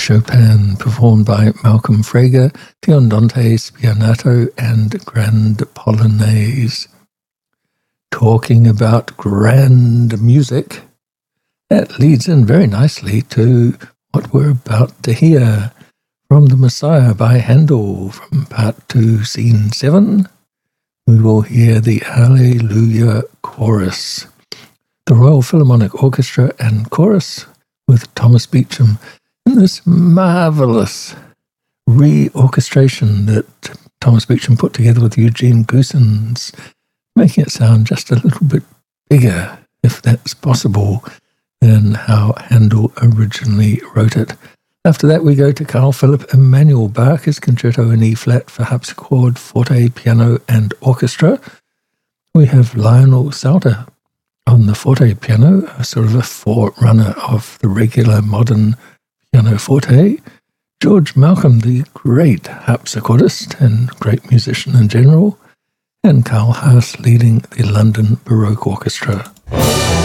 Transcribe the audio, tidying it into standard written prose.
Chopin, performed by Malcolm Frager, Dion Dante, Spianato, and Grand Polonaise. Talking about grand music, that leads in very nicely to what we're about to hear from The Messiah by Handel from Part 2, Scene 7. We will hear the Alleluia Chorus, the Royal Philharmonic Orchestra and Chorus with Thomas Beecham in this marvellous reorchestration that Thomas Beecham put together with Eugene Goossens, making it sound just a little bit bigger, if that's possible, than how Handel originally wrote it. After that, we go to Carl Philipp Emanuel Bach's Concerto in E-flat for harpsichord, forte, piano, and orchestra. We have Lionel Sauter on the forte piano, a sort of a forerunner of the regular modern pianoforte. George Malcolm, the great harpsichordist and great musician in general, and Carl Haas leading the London Baroque Orchestra.